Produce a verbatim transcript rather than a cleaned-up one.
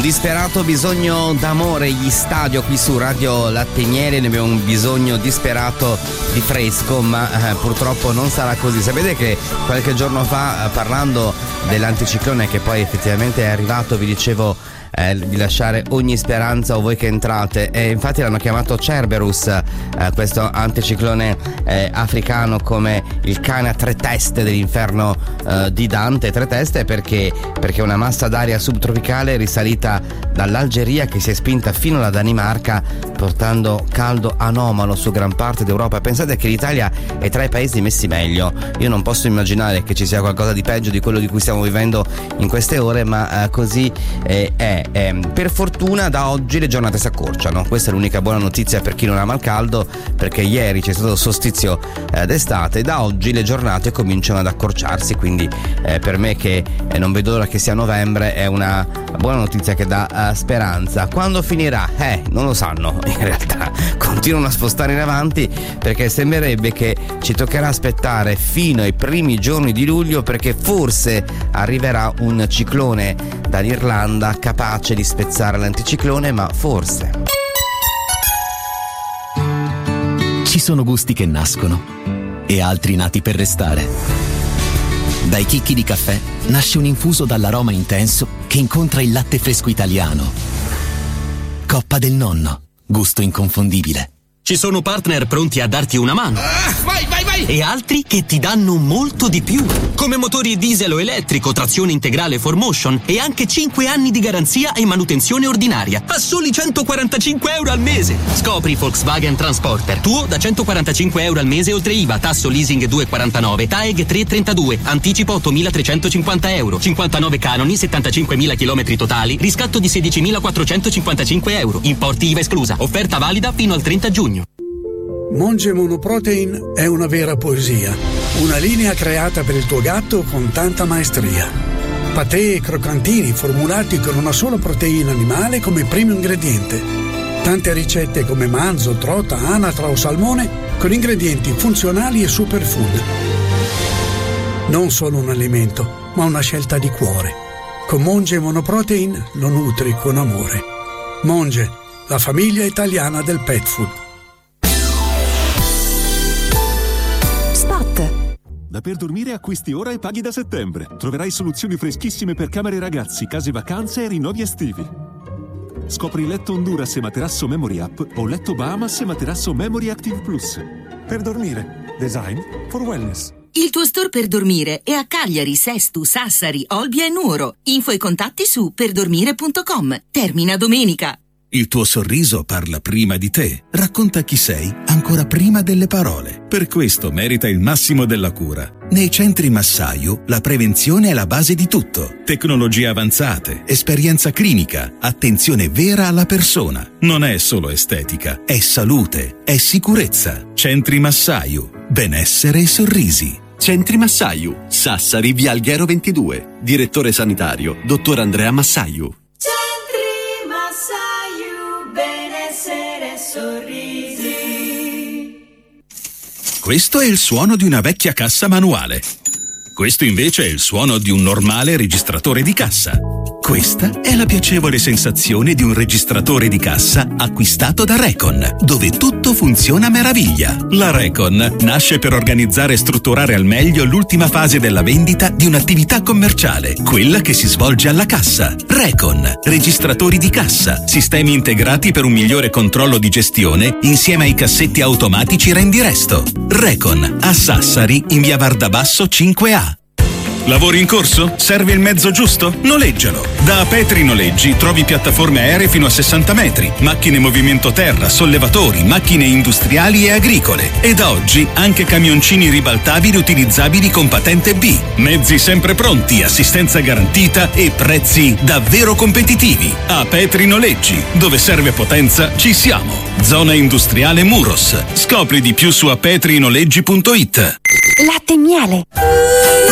disperato bisogno d'amore, gli Stadio qui su Radio Latte e Miele, ne abbiamo un bisogno disperato di fresco, ma eh, purtroppo non sarà così. Sapete che qualche giorno fa, eh, parlando dell'anticiclone che poi effettivamente è arrivato, vi dicevo Eh, di lasciare ogni speranza o voi che entrate, e infatti l'hanno chiamato Cerberus, eh, questo anticiclone eh, africano, come il cane a tre teste dell'inferno eh, di Dante. Tre teste perché perché una massa d'aria subtropicale risalita dall'Algeria che si è spinta fino alla Danimarca, portando caldo anomalo su gran parte d'Europa. Pensate che l'Italia è tra i paesi messi meglio. Io non posso immaginare che ci sia qualcosa di peggio di quello di cui stiamo vivendo in queste ore, ma eh, così eh, è. Eh, per fortuna da oggi le giornate si accorciano. Questa è l'unica buona notizia per chi non ama il caldo, perché ieri c'è stato il solstizio eh, d'estate. Da oggi le giornate cominciano ad accorciarsi, quindi eh, per me che eh, non vedo l'ora che sia novembre è una buona notizia che dà uh, speranza. Quando finirà? Eh, non lo sanno in realtà, continuano a spostare in avanti, perché sembrerebbe che ci toccherà aspettare fino ai primi giorni di luglio, perché forse arriverà un ciclone dall'Irlanda capace di spezzare l'anticiclone, ma forse. Ci sono gusti che nascono e altri nati per restare. Dai chicchi di caffè nasce un infuso dall'aroma intenso che incontra il latte fresco italiano. Coppa del Nonno, gusto inconfondibile. Ci sono partner pronti a darti una mano. Ah, vai, vai, vai! E altri che ti danno molto di più. Come motori diesel o elettrico, trazione integrale four motion e anche cinque anni di garanzia e manutenzione ordinaria. A soli centoquarantacinque euro al mese. Scopri Volkswagen Transporter. Tuo da centoquarantacinque euro al mese oltre I V A, tasso leasing due virgola quarantanove, T A E G tre virgola trentadue, anticipo ottomilatrecentocinquanta euro, cinquantanove canoni, settantacinquemila chilometri totali, riscatto di sedicimilaquattrocentocinquantacinque euro. Importi I V A esclusa. Offerta valida fino al trenta giugno. Monge Monoprotein è una vera poesia, una linea creata per il tuo gatto con tanta maestria. Patè e croccantini formulati con una sola proteina animale come primo ingrediente. Tante ricette come manzo, trota, anatra o salmone con ingredienti funzionali e superfood. Non solo un alimento, ma una scelta di cuore. Con Monge Monoprotein lo nutri con amore. Monge, la famiglia italiana del pet food. Da Per Dormire acquisti ora e paghi da settembre. Troverai soluzioni freschissime per camere ragazzi, case vacanze e rinnovi estivi. Scopri letto Honduras e materasso Memory Up o letto Bahamas e materasso Memory Active Plus. Per Dormire. Design for wellness. Il tuo store Per Dormire è a Cagliari, Sestu, Sassari, Olbia e Nuoro. Info e contatti su perdormire punto com. Termina domenica. Il tuo sorriso parla prima di te, racconta chi sei ancora prima delle parole. Per questo merita il massimo della cura. Nei centri Massaio la prevenzione è la base di tutto. Tecnologie avanzate, esperienza clinica, attenzione vera alla persona. Non è solo estetica, è salute, è sicurezza. Centri Massaio, benessere e sorrisi. Centri Massaio, Sassari, via Alghero ventidue. Direttore sanitario, dottor Andrea Massaio. Questo è il suono di una vecchia cassa manuale. Questo invece è il suono di un normale registratore di cassa. Questa è la piacevole sensazione di un registratore di cassa acquistato da Recon, dove tutto funziona a meraviglia. La Recon nasce per organizzare e strutturare al meglio l'ultima fase della vendita di un'attività commerciale, quella che si svolge alla cassa. Recon, registratori di cassa, sistemi integrati per un migliore controllo di gestione insieme ai cassetti automatici Rendiresto. Recon, a Sassari, in via Vardabasso cinque A. Lavori in corso? Serve il mezzo giusto? Noleggialo. Da Apetri Noleggi trovi piattaforme aeree fino a sessanta metri, macchine movimento terra, sollevatori, macchine industriali e agricole. E da oggi anche camioncini ribaltabili utilizzabili con patente B. Mezzi sempre pronti, assistenza garantita e prezzi davvero competitivi. Apetri Noleggi, dove serve potenza ci siamo. Zona industriale Muros. Scopri di più su apetrinoleggi punto it. Latte e miele.